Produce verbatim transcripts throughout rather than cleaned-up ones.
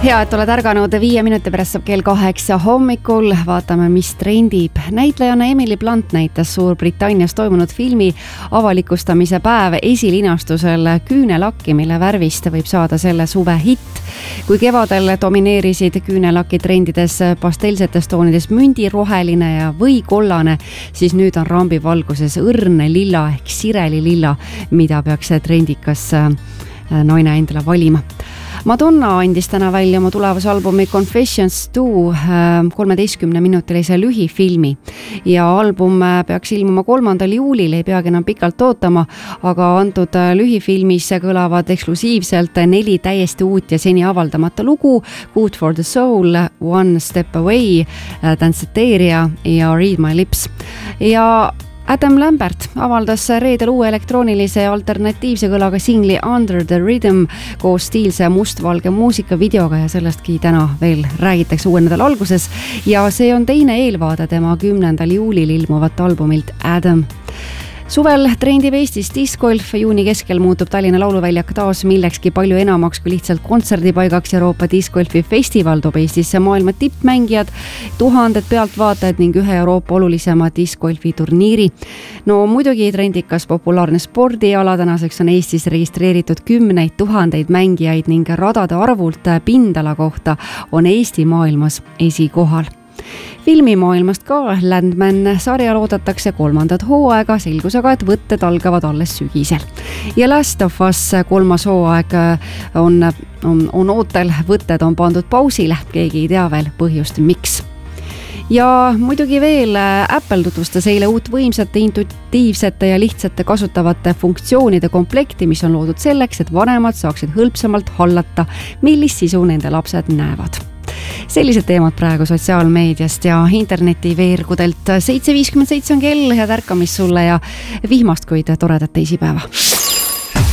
Hea, et oled ärganud, viie minuti pärast saab kell kaheksa hommikul. Vaatame, mis trendib. Näitlejana Emily Blunt näitas Suurbritannias toimunud filmi avalikustamise päev esilinastusel küünelakki, mille värvist võib saada selle suve hitt. Kui kevadel domineerisid küünelaki trendides pastelsetes toonides mündiroheline ja või kollane, siis nüüd on rambi valguses õrne lilla ehk sireli lilla, mida peaks trendikas naine endale valima. Madonna andis täna välja oma tulevase albumi Confessions two kolmeteistkümne minutilise lühifilmi ja album peaks ilmuma kolmandal juulil, ei peagi enam pikalt ootama, aga antud lühifilmis kõlavad eksklusiivselt neli täiesti uut ja seni avaldamata lugu: Good for the Soul, One Step Away, Danceteria ja Read My Lips. Ja Adam Lambert avaldas reedel uue elektroonilise ja alternatiivse kõlaga singli Under the Rhythm koos stiilse mustvalge muusikavideoga ja sellestki täna veel räägitakse uue nädala alguses ja see on teine eelvaade tema kümnendal juulil ilmuvat albumilt Adam. Suvel trendib Eestis discgolf, juuni keskel muutub Tallinna lauluväljak taas millekski palju enamaks kui lihtsalt kontserdipaigaks. Euroopa discgolfi festival toob Eestisse maailma tippmängijad, tuhanded pealtvaatajad ning ühe Euroopa olulisema discgolfi turniiri. No muidugi trendikas populaarne spordiala, tänaseks on Eestis registreeritud kümneid tuhandeid mängijaid ning radade arvult pindala kohta on Eesti maailmas esikohal. Filmimaailmast ka Landman sarjal oodatakse kolmandat hooaega, selgus aga, et võtted algavad alles sügisel. Ja Last of Us kolmas hooaeg on, on, on ootel, võtted on pandud pausile, keegi ei tea veel põhjust, miks. Ja muidugi veel Apple tutvustas eile uut võimsate, intuitiivsete ja lihtsate kasutavate funktsioonide komplekti, mis on loodud selleks, et vanemad saaksid hõlpsamalt hallata, millist sisu nende lapsed näevad. Sellised teemad praegu sotsiaalmeediast ja interneti veergudelt. seitse viiskümmend seitse on kell, head ärkamist sulle ja vihmast, kuid toredat teisipäeva.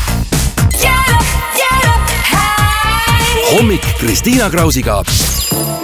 Hommik Kristiina Krausiga.